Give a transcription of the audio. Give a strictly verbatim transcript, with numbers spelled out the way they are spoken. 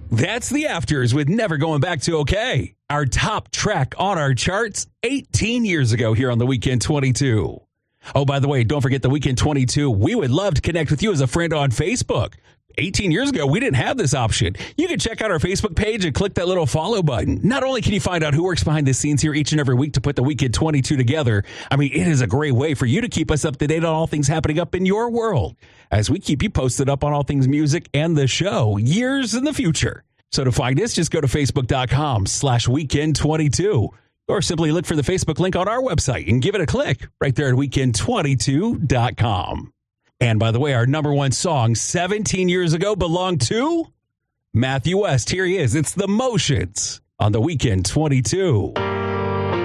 That's The Afters with Never Going Back to OK. Our top track on our charts eighteen years ago here on the Weekend twenty-two. Oh, by the way, don't forget the Weekend twenty-two. We would love to connect with you as a friend on Facebook. eighteen years ago, we didn't have this option. You can check out our Facebook page and click that little follow button. Not only can you find out who works behind the scenes here each and every week to put the Weekend twenty-two together, I mean, it is a great way for you to keep us up to date on all things happening up in your world as we keep you posted up on all things music and the show years in the future. So to find us, just go to facebook.com slash weekend 22 or simply look for the Facebook link on our website and give it a click right there at weekend twenty-two dot com. And by the way, our number one song seventeen years ago belonged to Matthew West. Here he is. It's The Motions on the Weekend twenty-two.